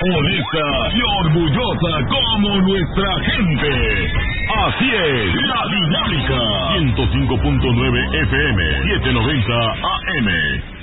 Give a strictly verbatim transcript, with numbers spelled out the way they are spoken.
honesta y orgullosa como nuestra gente. Así es, La Dinámica. ciento cinco punto nueve F M, setecientos noventa A M.